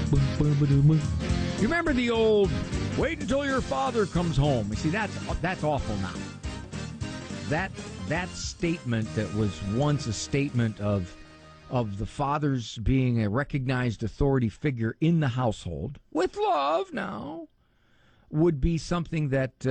You remember the old, wait until your father comes home. You see, that's awful now. That statement that was once a statement of the fathers being a recognized authority figure in the household, with love now, would be something that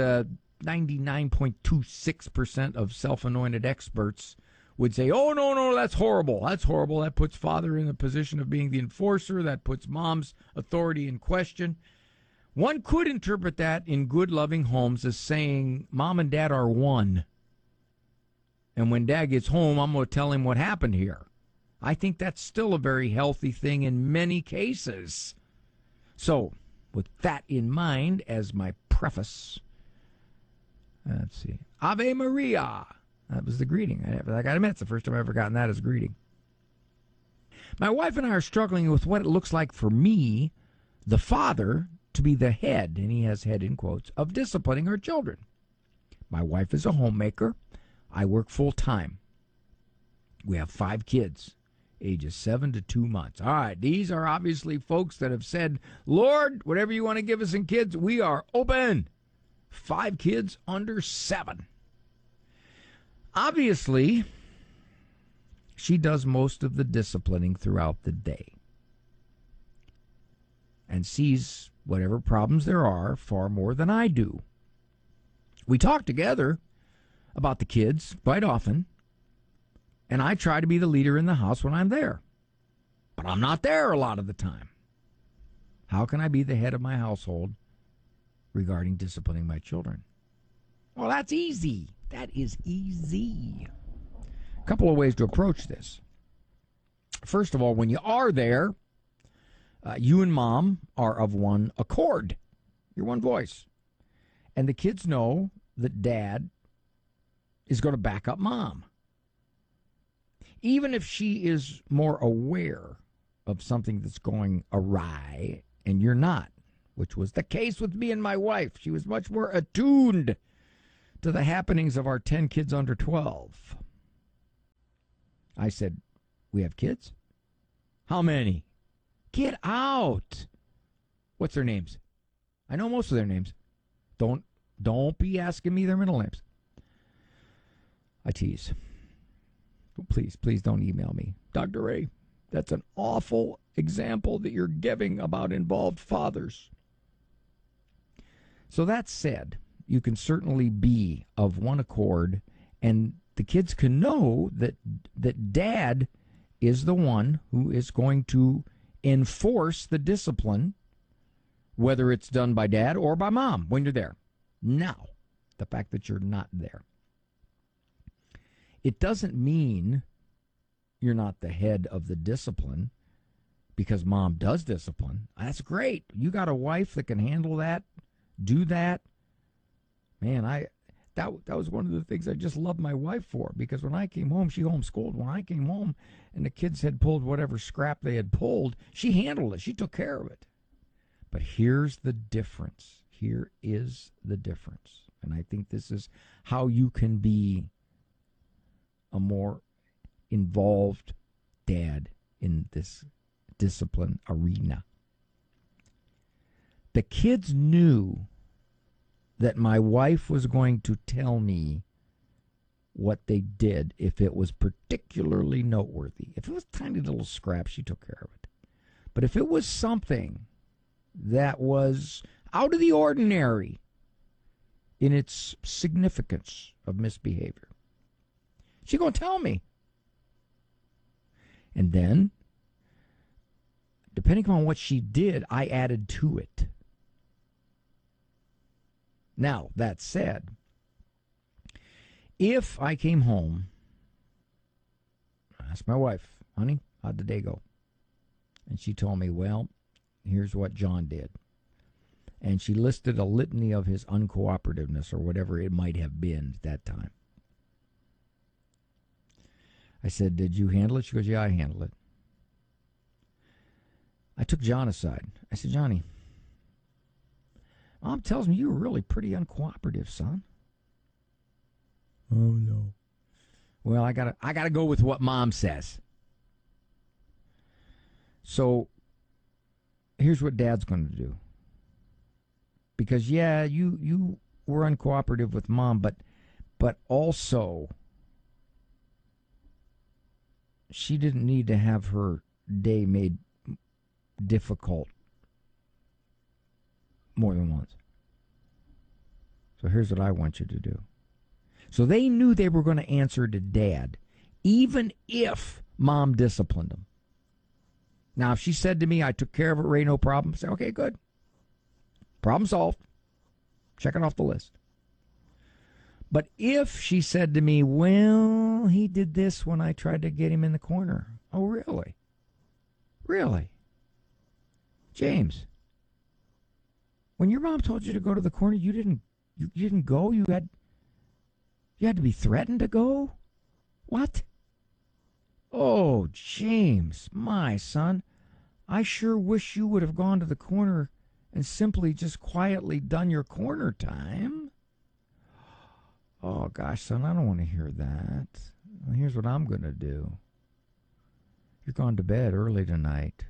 99.26% of self-anointed experts would say, oh, no, that's horrible. That's horrible. That puts father in the position of being the enforcer. That puts mom's authority in question. One could interpret that in good, loving homes as saying mom and dad are one. And when dad gets home, I'm going to tell him what happened here. I think that's still a very healthy thing in many cases. So, with that in mind as my preface, let's see. Ave Maria. That was the greeting. I got to admit, it's the first time I've ever gotten that as a greeting. My wife and I are struggling with what it looks like for me, the father, to be the head, and he has head in quotes, of disciplining our children. My wife is a homemaker. I work full time. We have 5 kids, ages 7 to 2 months. All right, these are obviously folks that have said, Lord, whatever you want to give us in kids, we are open. 5 kids under 7. Obviously, she does most of the disciplining throughout the day and sees whatever problems there are far more than I do. We talk together about the kids quite often, and I try to be the leader in the house when I'm there. But I'm not there a lot of the time. How can I be the head of my household regarding disciplining my children? Well, that's easy. That is easy. A couple of ways to approach this. First of all, when you are there, you and mom are of one accord. You're one voice. And the kids know that dad is going to back up mom. Even if she is more aware of something that's going awry and you're not, which was the case with me and my wife. She was much more attuned to the happenings of our 10 kids under 12. I said, we have kids? How many? Get out. What's their names? I know most of their names. Don't be asking me their middle names. I tease. Please don't email me. Dr. Ray, that's an awful example that you're giving about involved fathers. So that said, you can certainly be of one accord, and the kids can know that dad is the one who is going to enforce the discipline, whether it's done by dad or by mom when you're there. Now, the fact that you're not there, it doesn't mean you're not the head of the discipline because mom does discipline. That's great. You got a wife that can handle that, do that. Man, that was one of the things I just loved my wife for, because when I came home, she homeschooled. When I came home and the kids had pulled whatever scrap they had pulled, she handled it. She took care of it. But here's the difference. Here is the difference. And I think this is how you can be a more involved dad in this discipline arena. The kids knew that my wife was going to tell me what they did if it was particularly noteworthy. If it was tiny little scraps, she took care of it. But if it was something that was out of the ordinary in its significance of misbehavior, she's going to tell me. And then, depending on what she did, I added to it. Now, that said, if I came home, I asked my wife, honey, how'd the day go? And she told me, well, here's what John did. And she listed a litany of his uncooperativeness or whatever it might have been at that time. I said, did you handle it? She goes, yeah, I handled it. I took John aside. I said, Johnny, Mom tells me you were really pretty uncooperative, son. Oh, no. Well, I gotta go with what Mom says. So here's what Dad's going to do. Because, yeah, you were uncooperative with Mom, but also she didn't need to have her day made difficult more than once. So here's what I want you to do. So they knew they were going to answer to Dad, even if Mom disciplined them. Now, if she said to me, I took care of it, Ray, no problem, say, okay, good. Problem solved. Check it off the list. But if she said to me, well, he did this when I tried to get him in the corner. Oh, really? Really? James, when your mom told you to go to the corner, you didn't go? You had to be threatened to go? What? Oh, James, my son, I sure wish you would have gone to the corner and simply just quietly done your corner time. Oh, gosh, son, I don't want to hear that. Well, here's what I'm going to do. You're going to bed early tonight,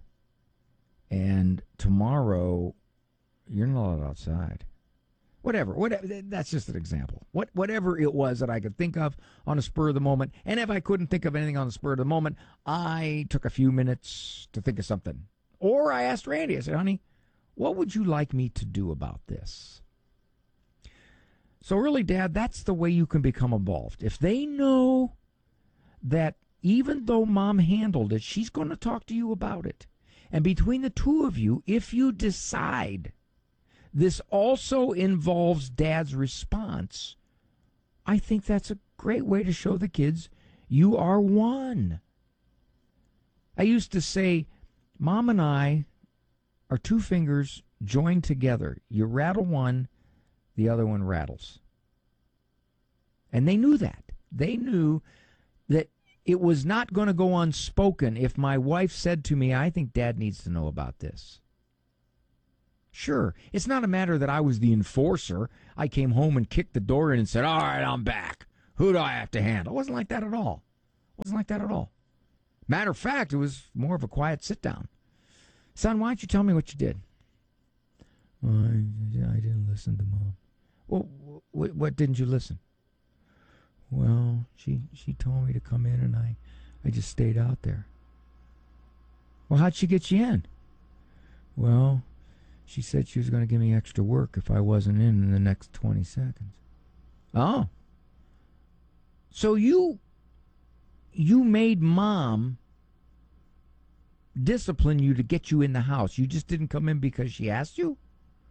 and tomorrow you're not allowed outside. Whatever, that's just an example. Whatever it was that I could think of on a spur of the moment, and if I couldn't think of anything on the spur of the moment, I took a few minutes to think of something. Or I asked Randy, I said, honey, what would you like me to do about this? So really, Dad, that's the way you can become involved. If they know that even though Mom handled it, she's going to talk to you about it. And between the two of you, if you decide this also involves Dad's response, I think that's a great way to show the kids you are one. I used to say, Mom and I are two fingers joined together. You rattle one, the other one rattles. And they knew that. They knew that it was not going to go unspoken if my wife said to me, I think Dad needs to know about this. Sure, it's not a matter that I was the enforcer. I came home and kicked the door in and said, all right, I'm back. Who do I have to handle? It wasn't like that at all. Matter of fact, it was more of a quiet sit down. Son, why don't you tell me what you did? Well, I didn't listen to Mom. Well, what didn't you listen? Well, she told me to come in, and I just stayed out there. Well, how'd she get you in? Well, she said she was going to give me extra work if I wasn't in the next 20 seconds. Oh. So you made Mom discipline you to get you in the house. You just didn't come in because she asked you?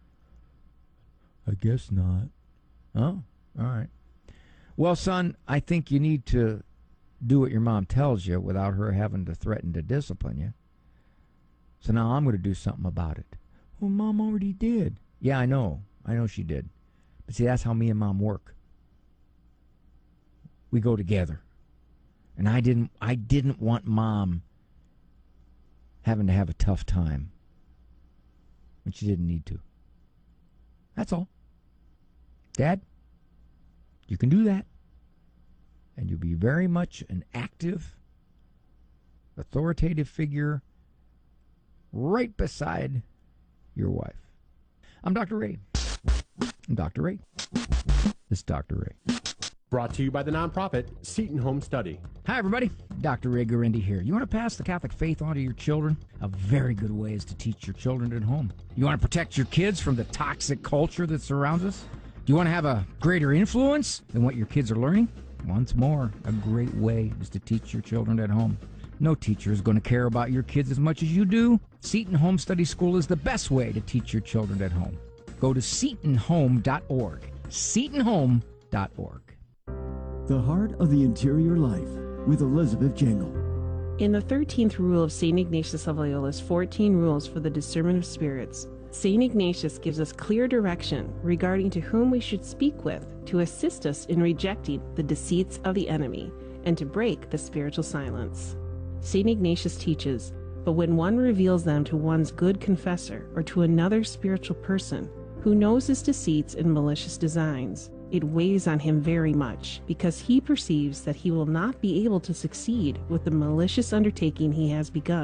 I guess not. Oh, all right. Well, son, I think you need to do what your mom tells you without her having to threaten to discipline you. So now I'm going to do something about it. Well, Mom already did. Yeah, I know. I know she did. But see, that's how me and Mom work. We go together. And I didn't want Mom having to have a tough time when she didn't need to. That's all. Dad, you can do that. And you'll be very much an active, authoritative figure right beside your wife. I'm Dr. Ray. This is Dr. Ray. Brought to you by the nonprofit Seton Home Study. Hi, everybody. Dr. Ray Guarendi here. You want to pass the Catholic faith on to your children? A very good way is to teach your children at home. You want to protect your kids from the toxic culture that surrounds us? Do you want to have a greater influence than what your kids are learning? Once more, a great way is to teach your children at home. No teacher is going to care about your kids as much as you do. Seton Home Study School is the best way to teach your children at home. Go to setonhome.org. setonhome.org. The Heart of the Interior Life with Elizabeth Jingle. In the 13th rule of St. Ignatius of Loyola's 14 Rules for the Discernment of Spirits, St. Ignatius gives us clear direction regarding to whom we should speak with to assist us in rejecting the deceits of the enemy and to break the spiritual silence. St. Ignatius teaches, but when one reveals them to one's good confessor or to another spiritual person who knows his deceits and malicious designs, it weighs on him very much, because he perceives that he will not be able to succeed with the malicious undertaking he has begun,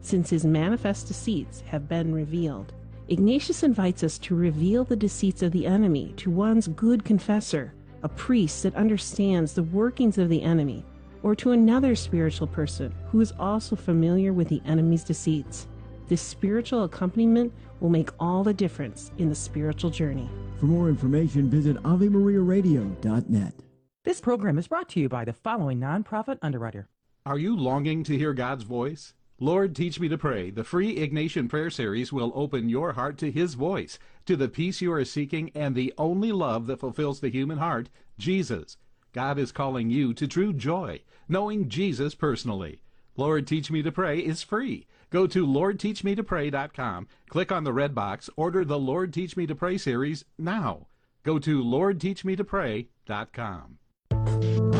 since his manifest deceits have been revealed. Ignatius invites us to reveal the deceits of the enemy to one's good confessor, a priest that understands the workings of the enemy, or to another spiritual person who is also familiar with the enemy's deceits. This spiritual accompaniment will make all the difference in the spiritual journey. For more information, visit AveMariaRadio.net. This program is brought to you by the following nonprofit underwriter. Are you longing to hear God's voice? Lord, Teach Me to Pray, the free Ignatian prayer series, will open your heart to His voice, to the peace you are seeking, and the only love that fulfills the human heart, Jesus. God is calling you to true joy, knowing Jesus personally. Lord, Teach Me to Pray is free. Go to LordTeachMeToPray.com, click on the red box, order the Lord Teach Me to Pray series now. Go to LordTeachMeToPray.com.